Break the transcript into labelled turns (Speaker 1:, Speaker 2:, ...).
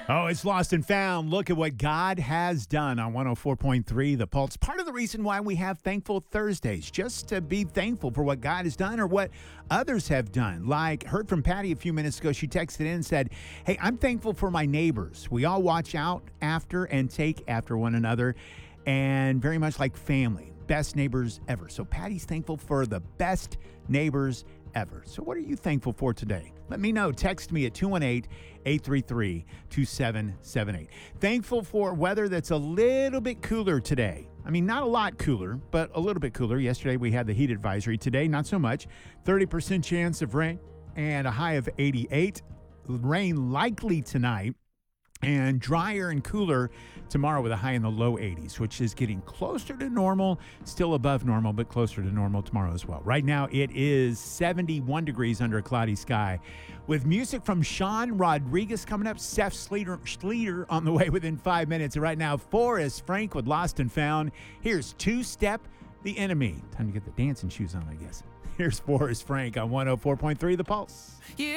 Speaker 1: Oh, it's lost and found. Look at what God has done on 104.3 The Pulse. Part of the reason why we have Thankful Thursdays, just to be thankful for what God has done or what others have done. Like, heard from Patty a few minutes ago. She texted in and said, hey, I'm thankful for my neighbors. We all watch out after and take after one another, and very much like family. Best neighbors ever. So Patty's thankful for the best neighbors ever. So what are you thankful for today? Let me know. Text me at 218-833-2778. Thankful for weather that's a little bit cooler today. I mean, not a lot cooler, but a little bit cooler. Yesterday we had the heat advisory. Today, not so much. 30% chance of rain and a high of 88. Rain likely tonight. And drier and cooler tomorrow with a high in the low 80s, which is getting closer to normal, still above normal, but closer to normal tomorrow as well. Right now, it is 71 degrees under a cloudy sky. With music from Sean Rodriguez coming up, Seth Schleter on the way within 5 minutes. And right now, Forrest Frank with Lost and Found. Here's Two Step the Enemy. Time to get the dancing shoes on, I guess. Here's Forrest Frank on 104.3 The Pulse.
Speaker 2: Yeah.